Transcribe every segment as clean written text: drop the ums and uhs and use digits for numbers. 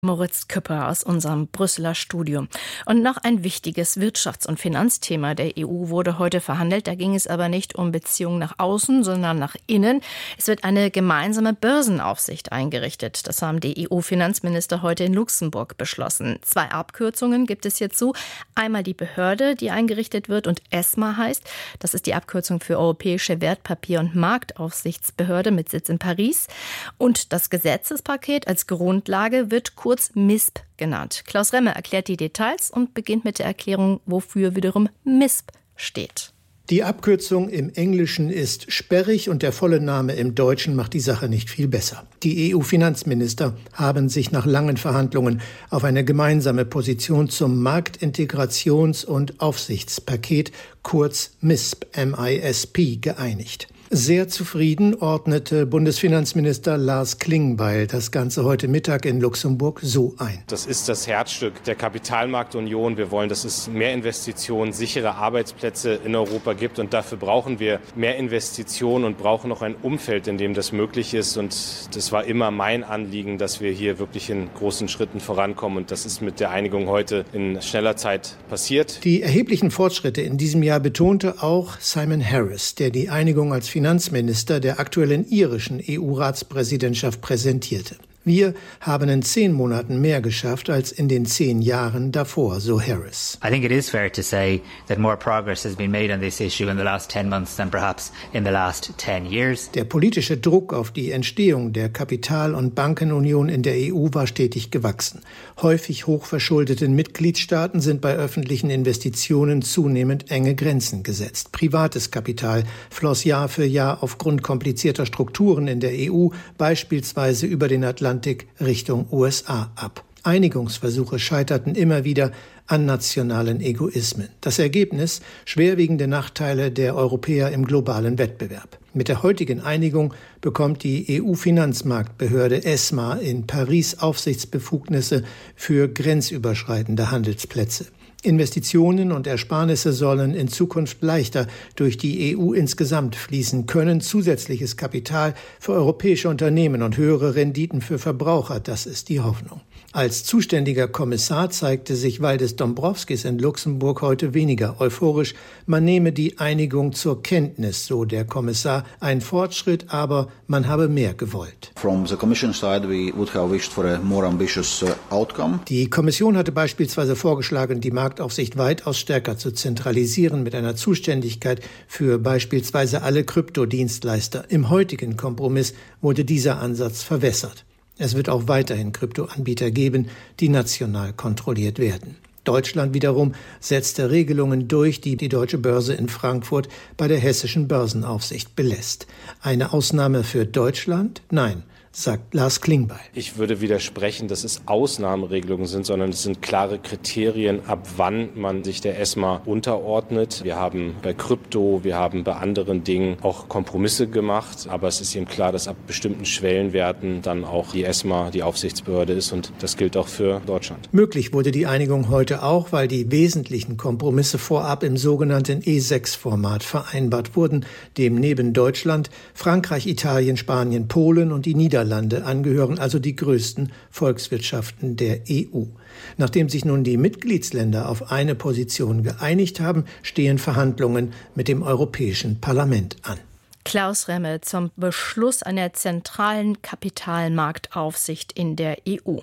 Moritz Küpper aus unserem Brüsseler Studio. Und noch ein wichtiges Wirtschafts- und Finanzthema der EU wurde heute verhandelt. Da ging es aber nicht um Beziehungen nach außen, sondern nach innen. Es wird eine gemeinsame Börsenaufsicht eingerichtet. Das haben die EU-Finanzminister heute in Luxemburg beschlossen. 2 Abkürzungen gibt es hierzu. Einmal die Behörde, die eingerichtet wird und ESMA heißt. Das ist die Abkürzung für Europäische Wertpapier- und Marktaufsichtsbehörde mit Sitz in Paris. Und das Gesetzespaket als Grundlage wird kurz MISP genannt. Klaus Remme erklärt die Details und beginnt mit der Erklärung, wofür wiederum MISP steht. Die Abkürzung im Englischen ist sperrig und der volle Name im Deutschen macht die Sache nicht viel besser. Die EU-Finanzminister haben sich nach langen Verhandlungen auf eine gemeinsame Position zum Marktintegrations- und Aufsichtspaket, kurz MISP, M-I-S-P, geeinigt. Sehr zufrieden ordnete Bundesfinanzminister Lars Klingbeil das Ganze heute Mittag in Luxemburg so ein. Das ist das Herzstück der Kapitalmarktunion. Wir wollen, dass es mehr Investitionen, sichere Arbeitsplätze in Europa gibt. Und dafür brauchen wir mehr Investitionen und brauchen noch ein Umfeld, in dem das möglich ist. Und das war immer mein Anliegen, dass wir hier wirklich in großen Schritten vorankommen. Und das ist mit der Einigung heute in schneller Zeit passiert. Die erheblichen Fortschritte in diesem Jahr betonte auch Simon Harris, der die Einigung als Finanzminister der aktuellen irischen EU-Ratspräsidentschaft präsentierte. Wir haben in 10 Monaten mehr geschafft als in den 10 Jahren davor, so Harris. I think it is fair to say that more progress has been made on this issue in the last 10 months than perhaps in the last 10 years. Der politische Druck auf die Entstehung der Kapital- und Bankenunion in der EU war stetig gewachsen. Häufig hochverschuldeten Mitgliedstaaten sind bei öffentlichen Investitionen zunehmend enge Grenzen gesetzt. Privates Kapital floss Jahr für Jahr aufgrund komplizierter Strukturen in der EU, beispielsweise über den Atlantik Richtung USA ab. Einigungsversuche scheiterten immer wieder an nationalen Egoismen. Das Ergebnis: schwerwiegende Nachteile der Europäer im globalen Wettbewerb. Mit der heutigen Einigung bekommt die EU-Finanzmarktbehörde ESMA in Paris Aufsichtsbefugnisse für grenzüberschreitende Handelsplätze. Investitionen und Ersparnisse sollen in Zukunft leichter durch die EU insgesamt fließen können. Zusätzliches Kapital für europäische Unternehmen und höhere Renditen für Verbraucher, das ist die Hoffnung. Als zuständiger Kommissar zeigte sich Valdis Dombrovskis in Luxemburg heute weniger euphorisch. Man nehme die Einigung zur Kenntnis, so der Kommissar. Ein Fortschritt, aber man habe mehr gewollt. From the Commission side, we would have wished for a more ambitious outcome. Die Kommission hatte beispielsweise vorgeschlagen, die Marktaufsicht weitaus stärker zu zentralisieren mit einer Zuständigkeit für beispielsweise alle Kryptodienstleister. Im heutigen Kompromiss wurde dieser Ansatz verwässert. Es wird auch weiterhin Kryptoanbieter geben, die national kontrolliert werden. Deutschland wiederum setzte Regelungen durch, die die Deutsche Börse in Frankfurt bei der hessischen Börsenaufsicht belässt. Eine Ausnahme für Deutschland? Nein, sagt Lars Klingbeil. Ich würde widersprechen, dass es Ausnahmeregelungen sind, sondern es sind klare Kriterien, ab wann man sich der ESMA unterordnet. Wir haben bei Krypto, wir haben bei anderen Dingen auch Kompromisse gemacht, aber es ist eben klar, dass ab bestimmten Schwellenwerten dann auch die ESMA die Aufsichtsbehörde ist und das gilt auch für Deutschland. Möglich wurde die Einigung heute auch, weil die wesentlichen Kompromisse vorab im sogenannten E6-Format vereinbart wurden, dem neben Deutschland Frankreich, Italien, Spanien, Polen und die Niederlande angehören, also die größten Volkswirtschaften der EU. Nachdem sich nun die Mitgliedsländer auf eine Position geeinigt haben, stehen Verhandlungen mit dem Europäischen Parlament an. Klaus Remme zum Beschluss einer zentralen Kapitalmarktaufsicht in der EU.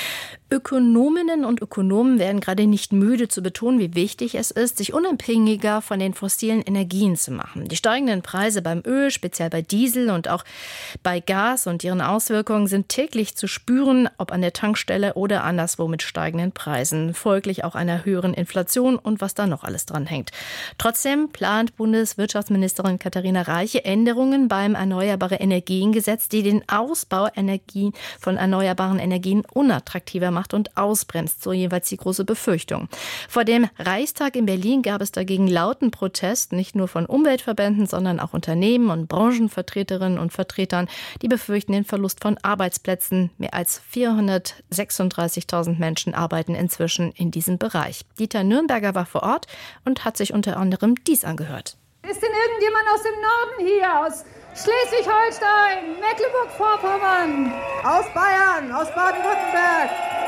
Ökonominnen und Ökonomen werden gerade nicht müde zu betonen, wie wichtig es ist, sich unabhängiger von den fossilen Energien zu machen. Die steigenden Preise beim Öl, speziell bei Diesel und auch bei Gas und ihren Auswirkungen sind täglich zu spüren, ob an der Tankstelle oder anderswo mit steigenden Preisen, folglich auch einer höheren Inflation und was da noch alles dranhängt. Trotzdem plant Bundeswirtschaftsministerin Katharina Reiche Änderungen beim Erneuerbare-Energien-Gesetz, die den Ausbau von erneuerbaren Energien unattraktiver macht und ausbremst, so jeweils die große Befürchtung. Vor dem Reichstag in Berlin gab es dagegen lauten Protest, nicht nur von Umweltverbänden, sondern auch Unternehmen und Branchenvertreterinnen und Vertretern, die befürchten den Verlust von Arbeitsplätzen. Mehr als 436.000 Menschen arbeiten inzwischen in diesem Bereich. Dieter Nürnberger war vor Ort und hat sich unter anderem dies angehört. Ist denn irgendjemand aus dem Norden hier, aus Schleswig-Holstein, Mecklenburg-Vorpommern, aus Bayern, aus Baden-Württemberg,